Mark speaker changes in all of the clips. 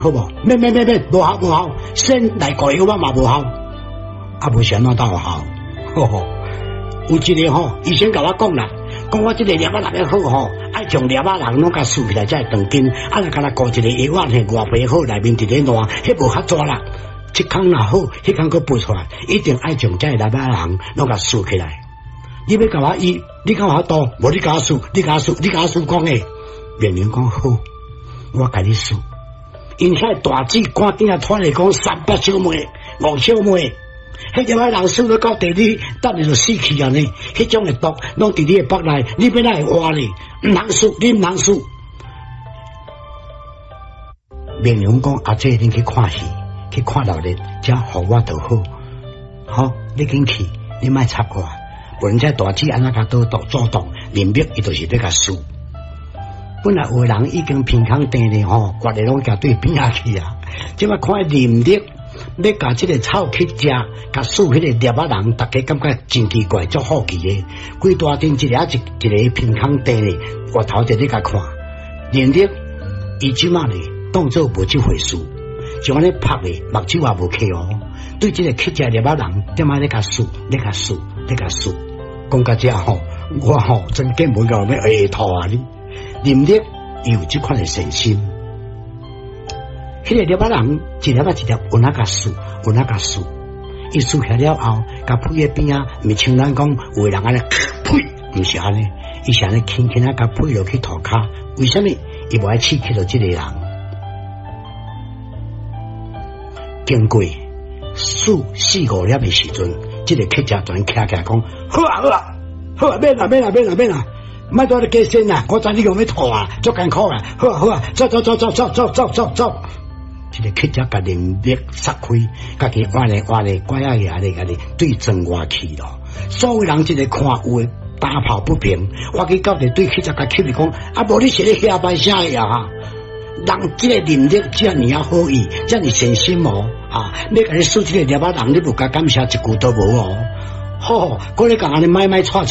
Speaker 1: 好无？免，无效，先来个药嘛无效，无想到到效，有一个医生甲我讲啦，讲我这个粒仔若要好爱将粒仔人拢甲竖起来才会长筋，若甲他顾一个药丸嘿外皮好，内面一个烂，迄无较抓啦。这空若好，迄空佫拔出来，一定爱将这粒仔人拢甲竖起来。你要甲我医，你甲我刀，无你甲我竖，你甲我竖讲诶。病人讲好，我甲你竖。因遐大姊赶紧拖来讲300小妹、5小妹，迄种人输到到地里，等你就死去啊呢！迄种的毒拢伫你的腹内，你要哪会活呢？唔通输，你唔通输。病人讲阿姐，恁去看戏，去看闹热，才互我就好。好，你紧去，你莫插我。无论这大姊安怎甲倒毒做毒，林密伊就是要甲输。本来有人已经偏康地咧吼，刮咧拢甲对边下去啊！即摆看林立要甲即个草去食，甲输迄个粒仔人，大家感觉真奇怪，足好奇诶。规大阵一个偏康地咧，我头一日甲看林立，伊即马咧当做无即回事，就安尼拍咧，目睭也无开哦。对即个去食粒仔人，点仔咧甲输，讲到遮吼，我吼真根本就要下吐啊！林立有即款的善心，迄个粒仔人一粒有哪甲输，伊输起了后，甲呸喺边啊，毋是像咱讲有人安尼呸，毋是安尼，伊是安尼轻轻啊甲呸落去涂骹，为什么？伊无爱刺激到即个人。经过4、5粒的时阵，即个客家团徛起来讲：好啊，免啦。莫在你加身啊！我知你用要吐啊，足艰苦啊！好啊，走！这个客家甲林立撒开，家己换咧，乖啊呀咧，对正外去咯。所有人即个看有诶打抱不平，我去到对客家甲吸你讲，无你是咧下摆啥呀？人即个林立遮尔啊好意，遮尔善心哦，要甲你输即个粒仔人，你无甲感谢一句都无哦。好，我咧讲安尼买错，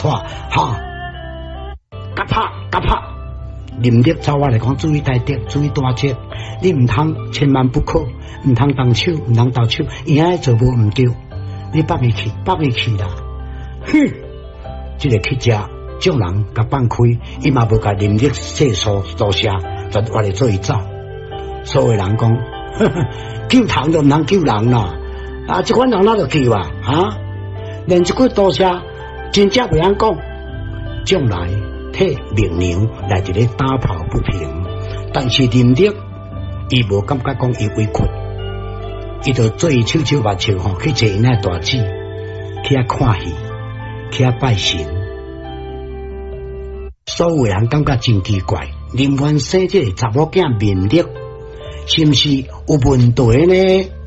Speaker 1: 甲拍，林立照我来讲，注意大德，注意大节，你唔通，千万不可，唔通动手，伊安尼做无唔对，你北未去啦，哼！这个去食，众人甲放开，伊嘛无甲林立细数多谢，就我来做伊走。所有人讲，救糖就唔通救人啦，这款人哪就救啊？连一句多谢，真正袂晓讲，将来。替明娘来一个打抱不平，但是林立伊无感觉讲伊委屈，伊就做伊手目睭吼去坐因那大姊，去遐看戏，去遐拜神。所有人感觉真奇怪，林元生这个查某囝面力是毋是有问题呢？